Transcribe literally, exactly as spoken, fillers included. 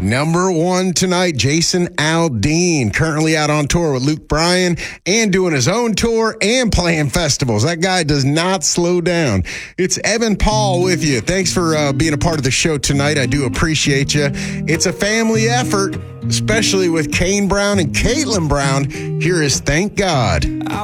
Number one tonight, Jason Aldean, currently out on tour with Luke Bryan and doing his own tour and playing festivals. That guy does not slow down. It's Evan Paul with you. Thanks for uh, being a part of the show tonight. I do appreciate you. It's a family effort, especially with Kane Brown and Caitlin Brown. Here is Thank God.